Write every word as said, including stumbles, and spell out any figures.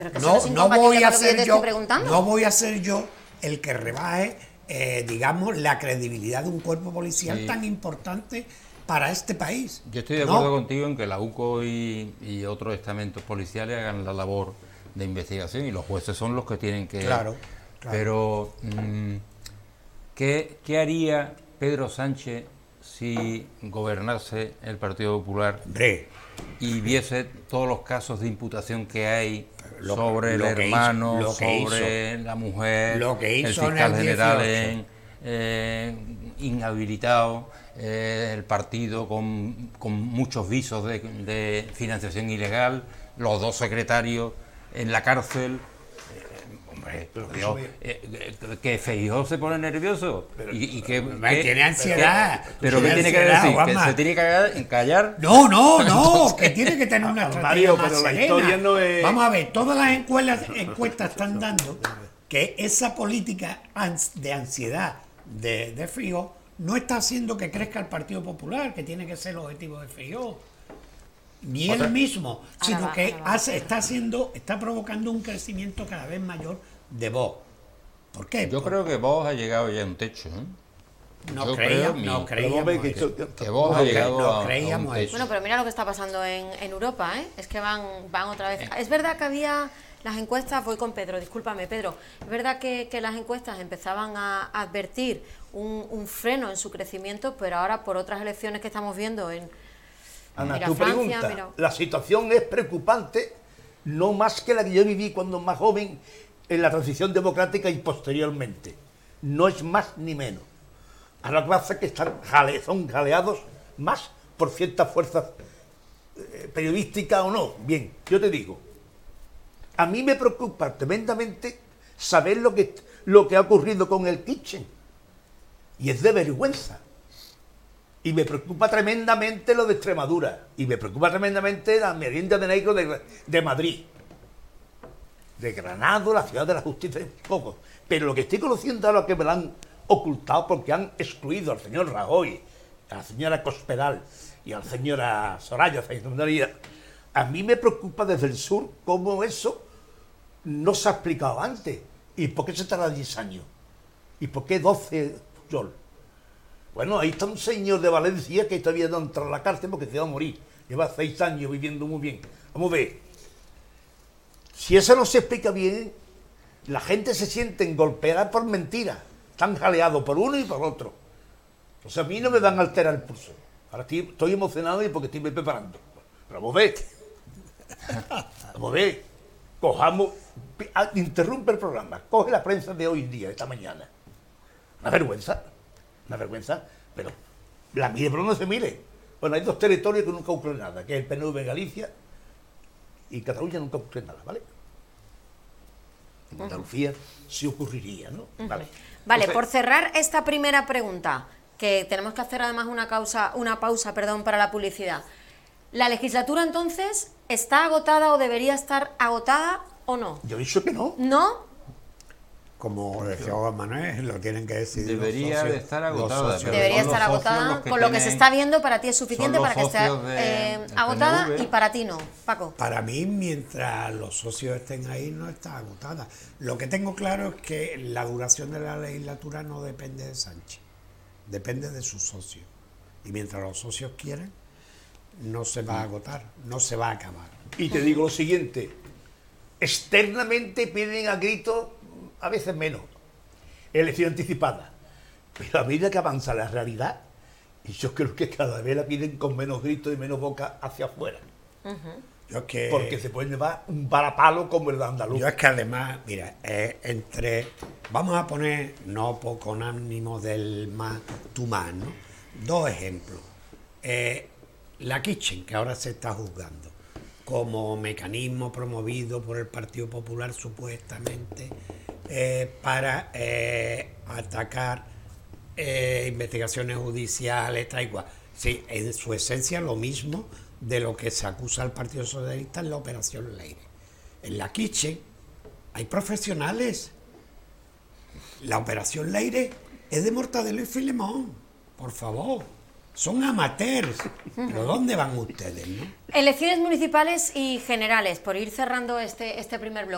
Pero que no, eso no voy a con lo que ser te yo, estoy preguntando. no voy a ser yo el que rebaje, eh, digamos, la credibilidad de un cuerpo policial Sí. tan importante para este país. Yo estoy de No. acuerdo contigo en que la U C O y, y otros estamentos policiales hagan la labor de investigación y los jueces son los que tienen que... Claro, claro. Pero, mm, ¿qué, ¿qué haría Pedro Sánchez si gobernase el Partido Popular Hombre, y viese todos los casos de imputación que hay Lo- sobre lo el que hermano, hizo- lo que sobre la mujer, lo que el hizo en fiscal el general dieciocho. en, eh, inhabilitado, eh, el partido con, con muchos visos de, de financiación ilegal, los dos secretarios en la cárcel? Hombre, por Dios, eh, eh, que Feijóo se pone nervioso y, y que, hombre, que- tiene ansiedad, que- pero tiene ¿qué tiene que ansiedad, decir? Juanma. Que se tiene que callar, callar. no, no, no, que tiene que tener una estrategia Mario, más pero la serena. historia no es- Vamos a ver, todas las encuestas, encuestas están dando que esa política ans- de ansiedad de, de Feijóo no está haciendo que crezca el Partido Popular, que tiene que ser el objetivo de Feijóo. Ni él mismo, sino va, que ahora va. hace, está haciendo, está provocando un crecimiento cada vez mayor de Vox. ¿Por qué? Yo creo que Vox ha llegado ya a un techo, ¿eh? no yo creíamos, creo, no mi- creíamos Vamos a ver que eso. esto- Que Vox ha No, llegado no a- a, un creíamos techo. eso. Bueno, pero mira lo que está pasando en, en Europa, ¿eh? Es que van, van otra vez. Es verdad que había las encuestas, voy con Pedro, discúlpame Pedro, es verdad que, que las encuestas empezaban a advertir un, un freno en su crecimiento, pero ahora por otras elecciones que estamos viendo en... Ana, mira, tu Francia, pregunta, mira- la situación es preocupante, no más que la que yo viví cuando más joven en la transición democrática y posteriormente. No es más ni menos. Ahora lo que pasa es que están jale, son jaleados más por ciertas fuerzas eh, periodísticas o no. Bien, yo te digo, a mí me preocupa tremendamente saber lo que, lo que ha ocurrido con el Kitchen. Y es de vergüenza. Y me preocupa tremendamente lo de Extremadura. Y me preocupa tremendamente la merienda de negro de, de Madrid. De Granado, la ciudad de la justicia, poco. Pero lo que estoy conociendo ahora que me lo han ocultado porque han excluido al señor Rajoy, a la señora Cospedal y a la señora Soraya, a mí me preocupa desde el sur cómo eso no se ha explicado antes. ¿Y por qué se tarda diez años? ¿Y por qué doce, Pujol? Bueno, ahí está un señor de Valencia que todavía no entra a la cárcel porque se va a morir. Lleva seis años viviendo muy bien. Vamos a ver. Si eso no se explica bien, la gente se siente golpeada por mentiras. Están jaleados por uno y por otro. Entonces a mí no me van a alterar el pulso. Ahora estoy, estoy emocionado y porque estoy me preparando. Pero vamos a ver. Vamos a ver. Cojamos... Interrumpe el programa. Coge la prensa de hoy día, esta mañana. Una vergüenza. Una vergüenza, pero la mire por donde se mire. Bueno, hay dos territorios que nunca ocurre nada, que es el P N V en Galicia y Cataluña nunca ocurre nada, ¿vale? En Andalucía sí ocurriría, ¿no? Vale. Vale, Entonces, por cerrar esta primera pregunta, que tenemos que hacer además una, causa, una pausa perdón, para la publicidad. ¿La legislatura entonces está agotada o debería estar agotada o no? yo he dicho que no. ¿No? Como decía Juan Manuel, lo tienen que decidir los Debería socios, de estar los agotada, socios. pero Debería son estar los socios agotada, los que con lo que se tienen- está viendo para ti es suficiente son los para que esté socios de- eh, del agotada P N V. y para ti no, Paco. Para mí, mientras los socios estén ahí, no está agotada. Lo que tengo claro es que la duración de la legislatura no depende de Sánchez, depende de sus socios. Y mientras los socios quieren, no se va a agotar, no se va a acabar. Y te digo lo siguiente, externamente piden a gritos, a veces menos, elección anticipada, pero a medida que avanza la realidad, y yo creo que cada vez la piden con menos gritos y menos boca hacia afuera, Yo es que, porque se pueden llevar un varapalo como el de Andaluz. yo es que además, mira, eh, entre, vamos a poner, no po- con ánimo del más, tú más, ¿no? Dos ejemplos. Eh, la Kitchen, que ahora se está juzgando, como mecanismo promovido por el Partido Popular supuestamente eh, para eh, atacar eh, investigaciones judiciales, tal y cual. Sí, en su esencia lo mismo de lo que se acusa al Partido Socialista en la Operación Leire. En la Kitchen hay profesionales. La Operación Leire es de Mortadelo y Filemón, por favor. Son amateurs. ¿Pero dónde van ustedes, no? Elecciones municipales y generales, por ir cerrando este, este primer bloque.